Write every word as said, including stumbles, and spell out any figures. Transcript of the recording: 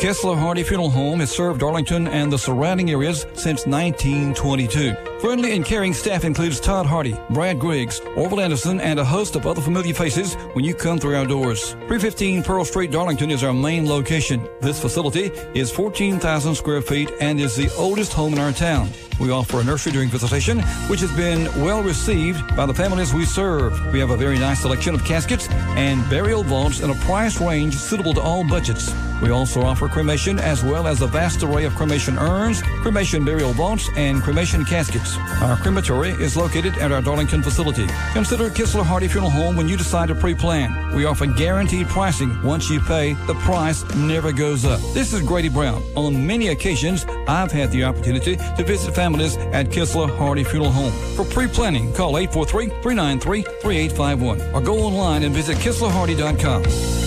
Kessler Hardy Funeral Home has served Darlington and the surrounding areas since nineteen twenty-two. Friendly and caring staff includes Todd Hardy, Brad Griggs, Orville Anderson, and a host of other familiar faces when you come through our doors. three fifteen Pearl Street, Darlington is our main location. This facility is fourteen thousand square feet and is the oldest home in our town. We offer a nursery during visitation, which has been well received by the families we serve. We have a very nice selection of caskets and burial vaults in a price range suitable to all budgets. We also offer cremation as well as a vast array of cremation urns, cremation burial vaults, and cremation caskets. Our crematory is located at our Darlington facility. Consider Kessler Hardy Funeral Home when you decide to pre-plan. We offer guaranteed pricing. Once you pay, the price never goes up. This is Grady Brown. On many occasions, I've had the opportunity to visit families at Kessler Hardy Funeral Home. For pre-planning, call eight four three, three nine three, three eight five one or go online and visit kessler hardy dot com.